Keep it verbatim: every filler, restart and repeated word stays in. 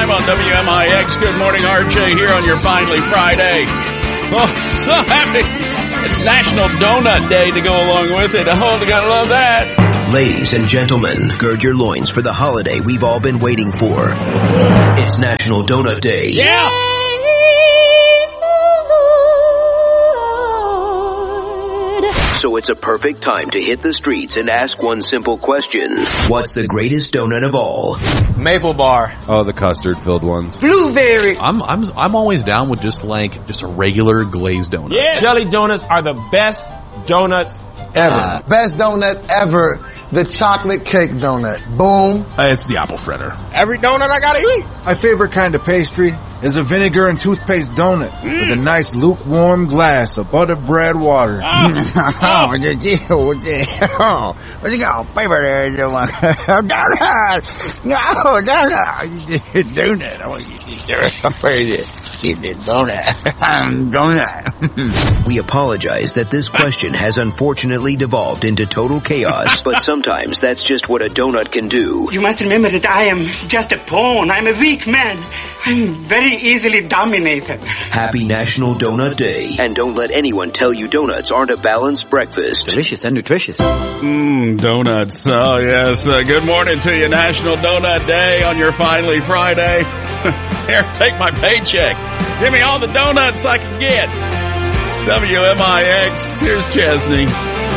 time on W M I X. Good morning, R J, here on your Finally Friday. Oh, so happy. It's National Donut Day to go along with it. Oh, you gotta love that. Ladies and gentlemen, gird your loins for the holiday we've all been waiting for. It's National Donut Day. Yeah! So it's a perfect time to hit the streets and ask one simple question. What's the greatest donut of all? Maple bar. Oh, the custard-filled ones. Blueberry. I'm I'm I'm always down with just like just a regular glazed donut. Yeah. Jelly donuts are the best donuts ever. Uh, best donut ever. The chocolate cake donut. Boom. Uh, it's the apple fritter. Every donut I gotta eat. My favorite kind of pastry is a vinegar and toothpaste donut mm. with a nice lukewarm glass of buttered bread water. Oh, what's your deal? What's your deal? What's your favorite donut? Donut! No, donut! Donut. I want to eat donut. Donut. We apologize that this question has unfortunately devolved into total chaos, but sometimes that's just what a donut can do. You must remember that I am just a pawn. I'm a weak man. I'm very easily dominated. Happy National Donut Day. And don't let anyone tell you donuts aren't a balanced breakfast. Delicious and nutritious. Mmm, donuts. Oh, yes. Uh, good morning to you, National Donut Day on your Finally Friday. Here, take my paycheck. Give me all the donuts I can get. It's W M I X. Here's Chesney.